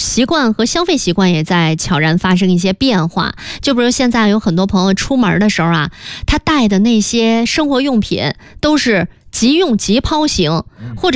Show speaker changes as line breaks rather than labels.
习惯和消费习惯也在悄然发生一些变化。就比如现在有很多朋友出门的时候啊，他带的那些生活用品都是即用即抛型，或者